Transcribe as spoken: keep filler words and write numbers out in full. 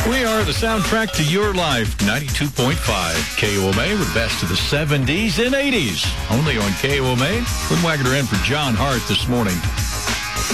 We are the soundtrack to your life, ninety-two point five K O M A with best of the seventies and eighties. Only on K O M A. Quinn Wagner in for John Hart this morning.